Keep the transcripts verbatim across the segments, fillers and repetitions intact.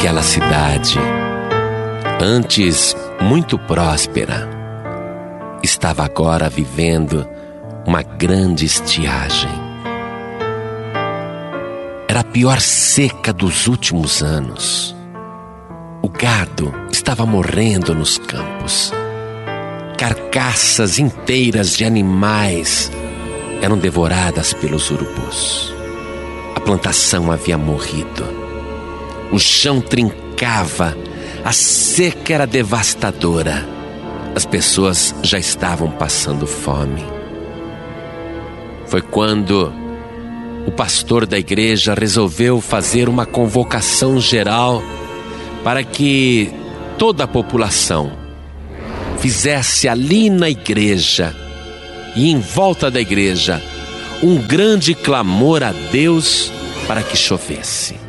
Aquela cidade, antes muito próspera, estava agora vivendo uma grande estiagem. Era a pior seca dos últimos anos. O gado estava morrendo nos campos. Carcaças inteiras de animais eram devoradas pelos urubus. A plantação havia morrido. O chão trincava, a seca era devastadora. As pessoas já estavam passando fome. Foi quando o pastor da igreja resolveu fazer uma convocação geral para que toda a população fizesse ali na igreja e em volta da igreja um grande clamor a Deus para que chovesse.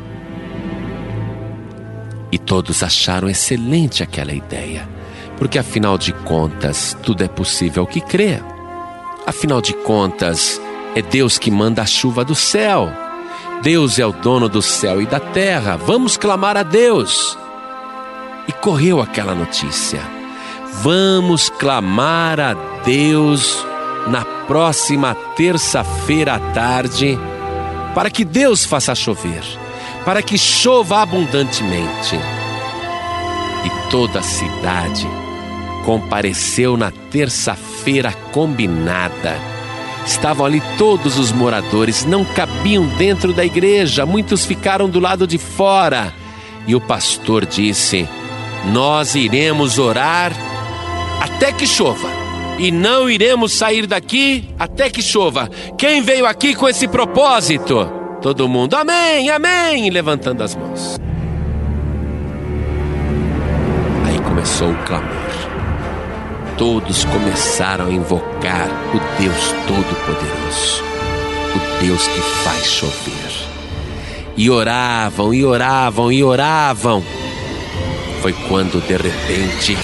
E todos acharam excelente aquela ideia, porque afinal de contas, tudo é possível ao que crê. Afinal de contas, é Deus que manda a chuva do céu. Deus é o dono do céu e da terra. Vamos clamar a Deus. E correu aquela notícia. Vamos clamar a Deus na próxima terça-feira à tarde, para que Deus faça chover, para que chova abundantemente. E toda a cidade compareceu na terça-feira combinada. Estavam ali todos os moradores, não cabiam dentro da igreja, muitos ficaram do lado de fora. E o pastor disse: nós iremos orar até que chova, e não iremos sair daqui até que chova. Quem veio aqui com esse propósito? Todo mundo, amém, amém, levantando as mãos. Aí começou o clamor. Todos começaram a invocar o Deus Todo-Poderoso, o Deus que faz chover. E oravam, e oravam, e oravam. Foi quando, de repente,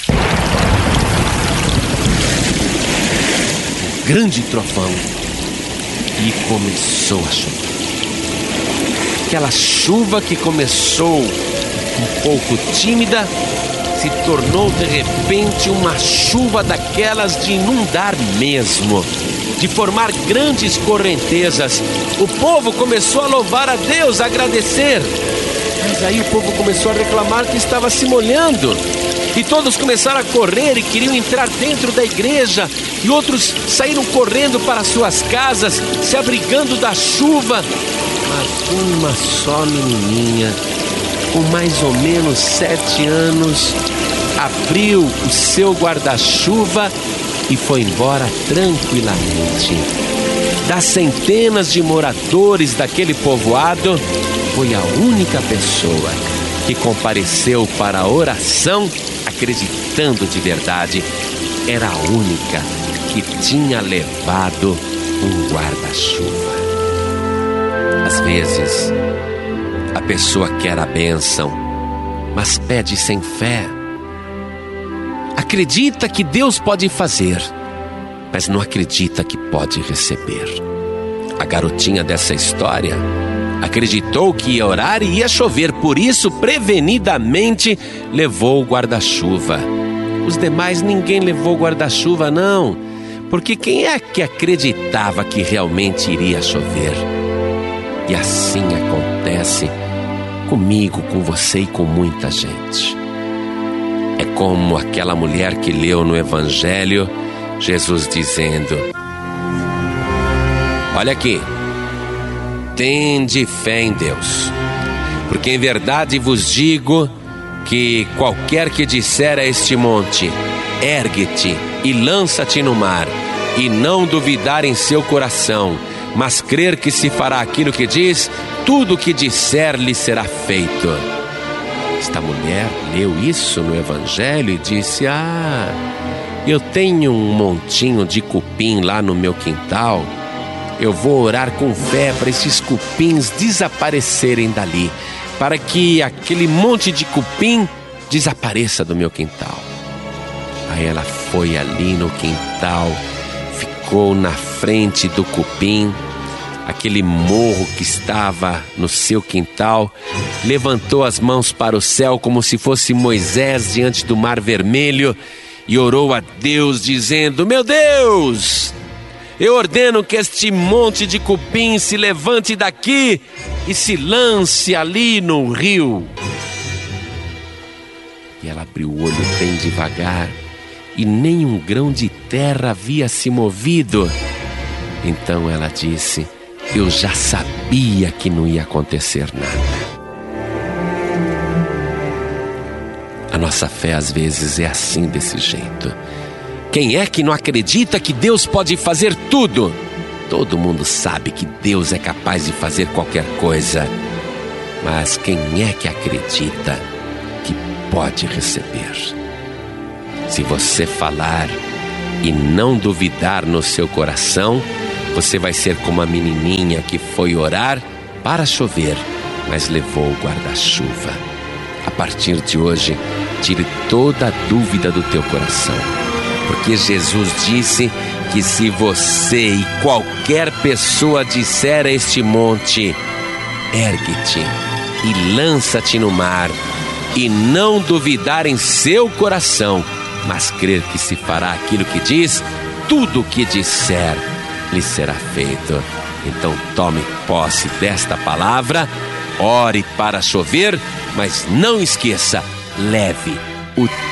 um grande trovão, e começou a chover. Aquela chuva que começou um pouco tímida se tornou de repente uma chuva daquelas de inundar mesmo, de formar grandes correntezas. O povo começou a louvar a Deus, a agradecer. Mas aí o povo começou a reclamar que estava se molhando. E todos começaram a correr e queriam entrar dentro da igreja. E outros saíram correndo para suas casas, se abrigando da chuva. Mas uma só menininha, com mais ou menos sete anos, abriu o seu guarda-chuva e foi embora tranquilamente. Das centenas de moradores daquele povoado, foi a única pessoa que compareceu para a oração, acreditando de verdade. Era a única que tinha levado um guarda-chuva. Às vezes, a pessoa quer a bênção, mas pede sem fé. Acredita que Deus pode fazer, mas não acredita que pode receber. A garotinha dessa história acreditou que ia orar e ia chover, por isso, prevenidamente, levou o guarda-chuva. Os demais, ninguém levou guarda-chuva, não, porque quem é que acreditava que realmente iria chover? E assim acontece comigo, com você e com muita gente. É como aquela mulher que leu no Evangelho, Jesus dizendo: olha aqui, tende fé em Deus, porque em verdade vos digo que qualquer que disser a este monte, ergue-te e lança-te no mar, e não duvidar em seu coração, mas crer que se fará aquilo que diz, tudo o que disser lhe será feito. Esta mulher leu isso no Evangelho e disse: ah, eu tenho um montinho de cupim lá no meu quintal, eu vou orar com fé para esses cupins desaparecerem dali, para que aquele monte de cupim desapareça do meu quintal. Aí ela foi ali no quintal, ficou na frente do cupim, aquele morro que estava no seu quintal, levantou as mãos para o céu como se fosse Moisés diante do Mar Vermelho e orou a Deus dizendo: meu Deus, eu ordeno que este monte de cupim se levante daqui e se lance ali no rio. E ela abriu o olho bem devagar e nem um grão de terra havia se movido. Então ela disse: eu já sabia que não ia acontecer nada. A nossa fé às vezes é assim, desse jeito. Quem é que não acredita que Deus pode fazer tudo? Todo mundo sabe que Deus é capaz de fazer qualquer coisa. Mas quem é que acredita que pode receber? Se você falar e não duvidar no seu coração, você vai ser como a menininha que foi orar para chover, mas levou o guarda-chuva. A partir de hoje, tire toda a dúvida do teu coração, porque Jesus disse que se você e qualquer pessoa disser a este monte: ergue-te e lança-te no mar, e não duvidar em seu coração, mas crer que se fará aquilo que diz, tudo o que disser lhe será feito. Então tome posse desta palavra, ore para chover, mas não esqueça, leve o